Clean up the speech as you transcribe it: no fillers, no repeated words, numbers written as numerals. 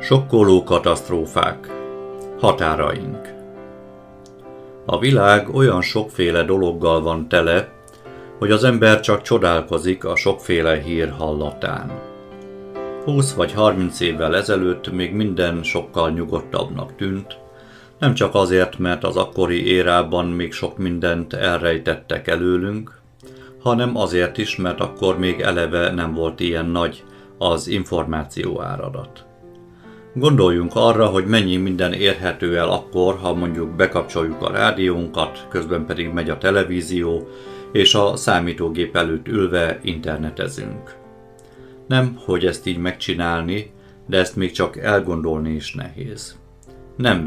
Sokkoló katasztrófák. Határaink. A világ olyan sokféle dologgal van tele, hogy az ember csak csodálkozik a sokféle hír hallatán. 20 vagy 30 évvel ezelőtt még minden sokkal nyugodtabbnak tűnt, nem csak azért, mert az akkori érában még sok mindent elrejtettek előlünk, hanem azért is, mert akkor még eleve nem volt ilyen nagy az információ áradat. Gondoljunk arra, hogy mennyi minden érhető el akkor, ha mondjuk bekapcsoljuk a rádiónkat, közben pedig megy a televízió, és a számítógép előtt ülve internetezünk. Nem, hogy ezt így megcsinálni, de ezt még csak elgondolni is nehéz. Nem